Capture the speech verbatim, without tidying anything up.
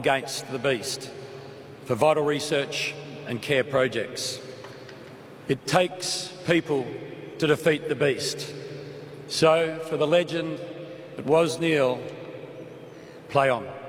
against the beast for vital research and care projects. It takes people to defeat the beast. So, for the legend that was Neil, play on.